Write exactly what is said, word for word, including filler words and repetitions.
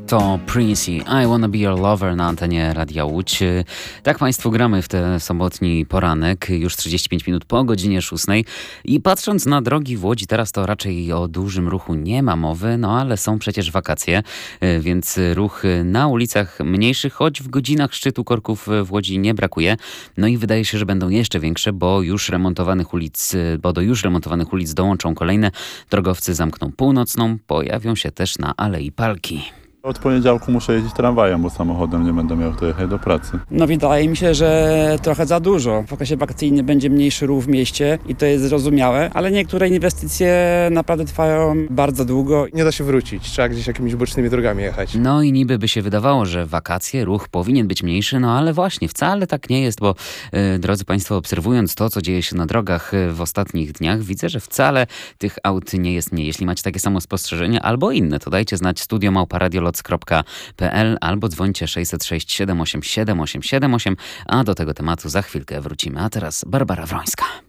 To Prince i I Wanna Be Your Lover na antenie Radia Łódź. Tak Państwu gramy w ten sobotni poranek, już trzydzieści pięć minut po godzinie szóstej. I patrząc na drogi w Łodzi, teraz to raczej o dużym ruchu nie ma mowy, no ale są przecież wakacje, więc ruch na ulicach mniejszych, choć w godzinach szczytu korków w Łodzi nie brakuje. No i wydaje się, że będą jeszcze większe, bo już remontowanych ulic, bo do już remontowanych ulic dołączą kolejne. Drogowcy zamkną północną, pojawią się też na Alei Palki. Od poniedziałku muszę jeździć tramwajem, bo samochodem nie będę miał dojechać do pracy. No wydaje mi się, że trochę za dużo. W okresie wakacyjnym będzie mniejszy ruch w mieście i to jest zrozumiałe, ale niektóre inwestycje naprawdę trwają bardzo długo. Nie da się wrócić, trzeba gdzieś jakimiś bocznymi drogami jechać. No i niby by się wydawało, że wakacje, ruch powinien być mniejszy, no ale właśnie wcale tak nie jest, bo yy, drodzy Państwo, obserwując to, co dzieje się na drogach yy, w ostatnich dniach, widzę, że wcale tych aut nie jest mniej. Jeśli macie takie samo spostrzeżenie albo inne, to dajcie znać studio małpa radioloc kropka p l albo dzwońcie sześćset sześć siedem osiem siedem osiem siedem osiem, a do tego tematu za chwilkę wrócimy. A teraz Barbara Wrońska.